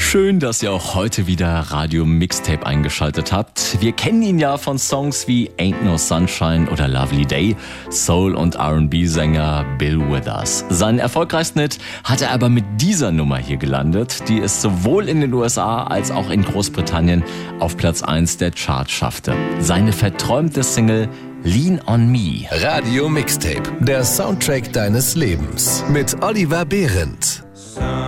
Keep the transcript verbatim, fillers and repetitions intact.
Schön, dass ihr auch heute wieder Radio Mixtape eingeschaltet habt. Wir kennen ihn ja von Songs wie Ain't No Sunshine oder Lovely Day, Soul- und R and B-Sänger Bill Withers. Seinen erfolgreichsten Hit hat er aber mit dieser Nummer hier gelandet, die es sowohl in den U S A als auch in Großbritannien auf Platz eins der Charts schaffte. Seine verträumte Single Lean on Me. Radio Mixtape, der Soundtrack deines Lebens mit Oliver Behrendt.